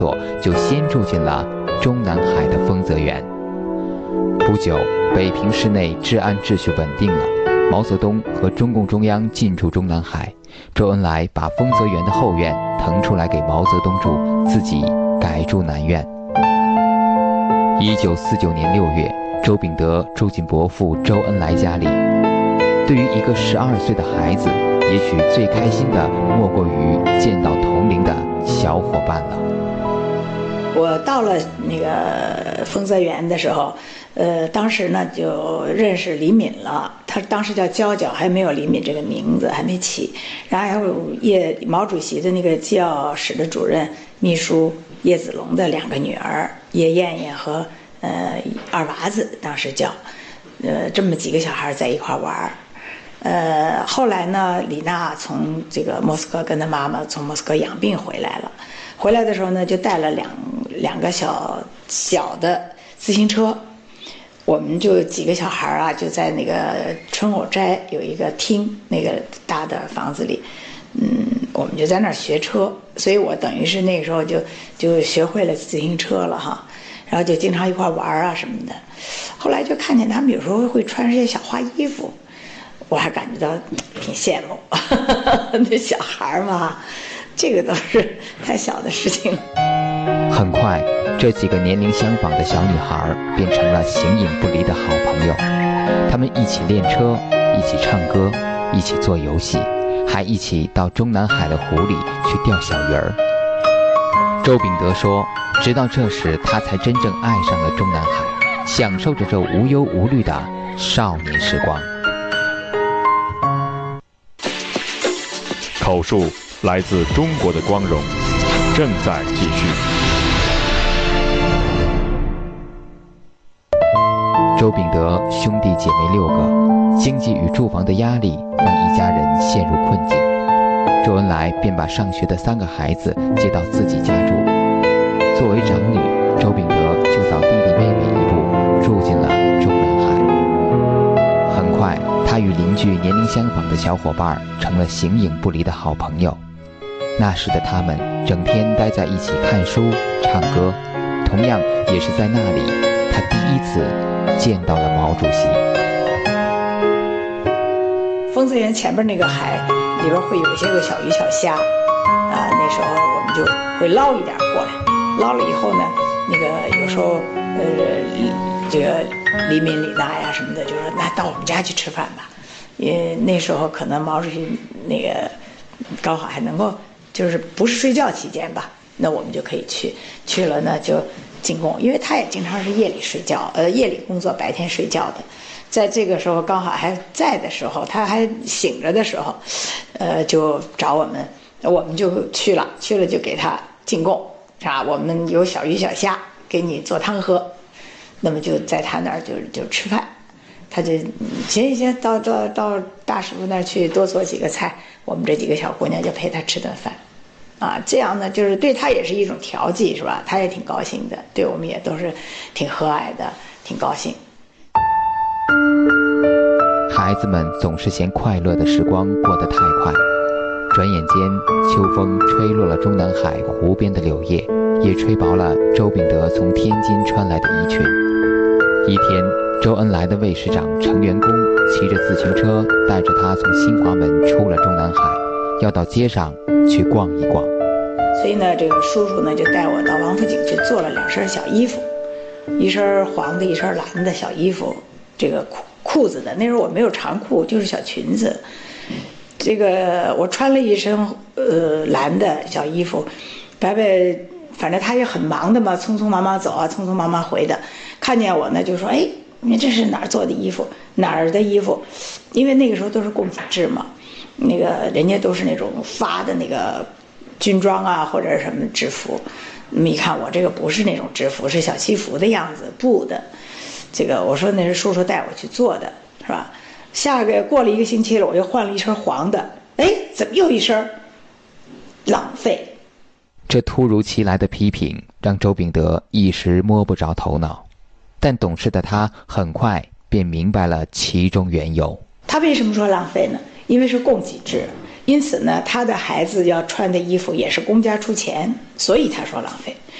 就先住进了中南海的丰泽园。不久，北平市内治安秩序稳定了，毛泽东和中共中央进驻中南海，周恩来把丰泽园的后院腾出来给毛泽东住，自己改住南院。1949年6月，周秉德住进伯父周恩来家里。对于一个12岁的孩子，也许最开心的莫过于见到同龄的小伙伴了。 我到了那个丰泽园的时候，当时呢就认识李敏了，他当时叫娇娇，还没有李敏这个名字，还没起。然后还有毛主席的那个机要室的主任秘书叶子龙的2个女儿叶艳艳和二娃子，当时叫，这么几个小孩在一块玩。后来呢，李娜从这个莫斯科跟她妈妈从莫斯科养病回来了。回来的时候呢，就带了两个小的自行车，我们就几个小孩啊，就在那个春藕斋有一个厅，那个大的房子里，我们就在那儿学车，所以我等于是那个时候就学会了自行车了哈，然后就经常一块玩啊什么的。后来就看见他们有时候会穿这些小花衣服，我还感觉到挺羡慕，那小孩嘛。这个都是太小的事情了。 很快，这几个年龄相仿的小女孩变成了形影不离的好朋友。她们一起练车，一起唱歌，一起做游戏，还一起到中南海的湖里去钓小鱼儿。周秉德说，直到这时他才真正爱上了中南海，享受着这无忧无虑的少年时光。 口述来自中国的光荣，正在继续。 周秉德兄弟姐妹6个，经济与住房的压力让一家人陷入困境。周恩来便把上学的3个孩子接到自己家住。作为长女，周秉德就早弟弟妹妹一步住进了中南海。很快，他与邻居年龄相仿的小伙伴成了形影不离的好朋友。那时的他们整天待在一起看书、唱歌，同样也是在那里，他第一次见到了毛主席。 丰泽园前边那个海里边会有一些个小鱼小虾，那时候我们就会捞一点过来，捞了以后呢，那个有时候这个李敏、李娜呀什么的就说，那到我们家去吃饭吧，因为那时候可能毛主席那个刚好还能够。就是不是睡觉期间吧，那我们就可以去了呢，就进贡，因为他也经常是夜里睡觉，夜里工作，白天睡觉的。在这个时候刚好还在的时候，他还醒着的时候，就找我们，我们就去了就给他进贡，是吧？我们有小鱼小虾给你做汤喝，那么就在他那儿就吃饭。他就行，到大师傅那儿去多做几个菜，我们这几个小姑娘就陪他吃顿饭，这样呢，就是对他也是一种调剂，是吧？他也挺高兴的，对我们也都是挺和蔼的，挺高兴。 孩子们总是嫌快乐的时光过得太快，转眼间，秋风吹落了中南海湖边的柳叶，也吹薄了周秉德从天津穿来的衣裙。一天，周恩来的卫士长程元公骑着自行车带着他从新华门出了中南海，要到街上去逛一逛。 所以呢，这个叔叔呢就带我到王府井去做了2身小衣服，一身黄的，一身蓝的小衣服，这个裤子的。那时候我没有长裤，就是小裙子。这个我穿了一身蓝的小衣服，白白，反正他也很忙的嘛，匆匆忙忙走啊，匆匆忙忙回的。看见我呢，就说：“哎，你这是哪儿做的衣服？哪儿的衣服？”因为那个时候都是供给制嘛，那个人家都是那种发的那个军装啊，或者什么制服。那么一看我这个不是那种制服，是小西服的样子，布的。这个我说那是叔叔带我去做的，是吧？过了1个星期了，我又换了一身黄的，哎，怎么又一身？浪费。 这突如其来的批评让周秉德一时摸不着头脑，但懂事的他很快便明白了其中缘由。 他为什么说浪费呢？因为是供给制， 因此呢，他的孩子要穿的衣服也是公家出钱，所以他说浪费。